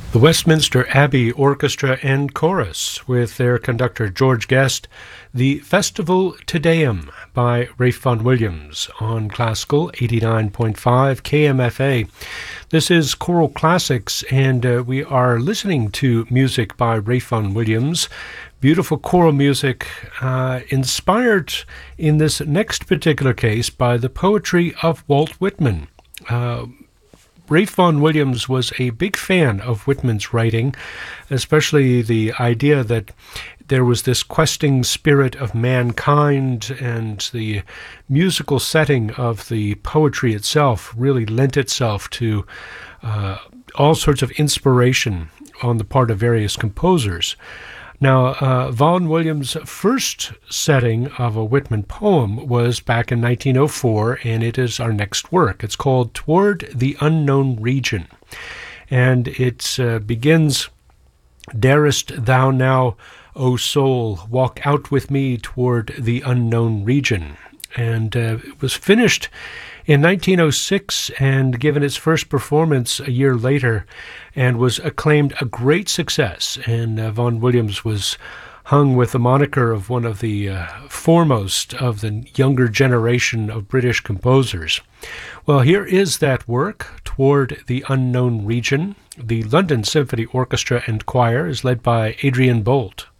The Westminster Abbey Orchestra and Chorus with their conductor George Guest, the Festival Te Deum by Ralph Vaughan Williams on Classical 89.5 KMFA. This is Choral Classics, and we are listening to music by Ralph Vaughan Williams. Beautiful choral music inspired in this next particular case by the poetry of Walt Whitman. Ralph Vaughan Williams was a big fan of Whitman's writing, especially the idea that there was this questing spirit of mankind, and the musical setting of the poetry itself really lent itself to all sorts of inspiration on the part of various composers. Now, Vaughan Williams' first setting of a Whitman poem was back in 1904, and it is our next work. It's called Toward the Unknown Region, and it begins, "Darest thou now, O soul, walk out with me toward the unknown region?" And it was finished in 1906 and given its first performance a year later, and was acclaimed a great success. And Vaughan Williams was hung with the moniker of one of the foremost of the younger generation of British composers. Well, here is that work, Toward the Unknown Region. The London Symphony Orchestra and Choir is led by Adrian Bolt.